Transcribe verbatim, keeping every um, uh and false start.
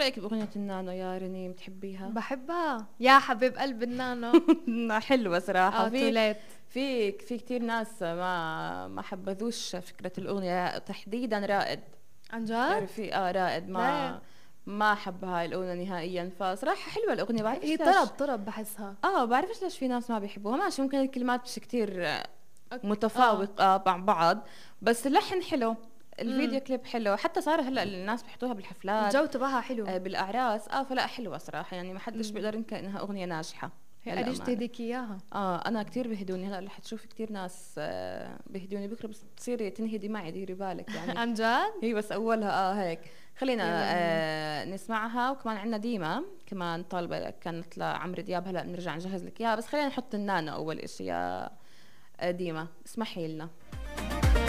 رايك باغنيه النانو يا رنيم، بتحبيها؟ بحبها يا حبيب قلب النانو. حلوه صراحه. اه في توليت. في في كثير ناس ما ما حبذوش فكره الاغنيه، تحديدا رائد. عن جد؟ بتعرفي اه رائد ما لا ما حب هاي الاغنيه نهائيا. فصراحه حلوه الاغنيه، بعرفش هي ليش. طرب طرب بحسها. اه بعرفش ليش في ناس ما بيحبوها. ماشي ممكن الكلمات مش كتير أوكي. اه متفاوقة مع بعض، بس اللحن حلو، الفيديو امم كليب حلو، حتى صار هلا الناس بيحطوها بالحفلات الجو تبعها حلو. آه، بالاعراس. اه فلا حلوه صراحه، يعني ما حدش امم بيقدر ينكر انها اغنيه ناجحه هي قريش للامانه. تهديك اياها. اه انا كتير بهدوني، هلا رح تشوفي كتير ناس آه بهدوني بكره، بس تصيري تنهدي معي ديري بالك يعني. عن جد؟ هي بس اولها اه هيك. خلينا يلا بينا. آه نسمعها. وكمان عندنا ديما كمان طالبه كانت لعمرو دياب، هلا بنرجع نجهز لك اياها، بس خلينا نحط النانو اول اشي. يا آه، ديما اسمحي لنا.